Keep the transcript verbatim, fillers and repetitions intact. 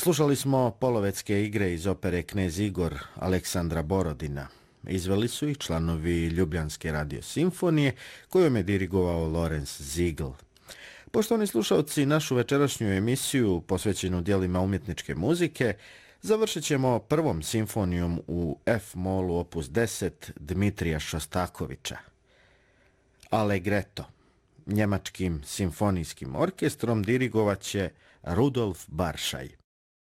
Slušali smo polovetske igre iz opere Knez Igor Aleksandra Borodina. Izveli su ih članovi Ljubljanske radiosimfonije, kojom je dirigovao Lorenz Ziegl. Poštovani slušalci, našu večerašnju emisiju posvećenu dijelima umjetničke muzike završit ćemo prvom simfonijom u F-molu opus deset Dmitrija Šostakovića. Allegretto. Njemačkim simfonijskim orkestrom dirigovat će Rudolf Baršaj.